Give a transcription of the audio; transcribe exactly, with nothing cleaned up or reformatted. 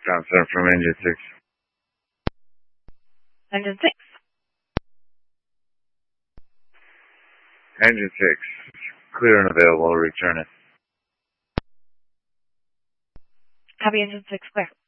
Concept from engine six. Engine six. Engine six. Clear and available. Return it. Copy engine six clear.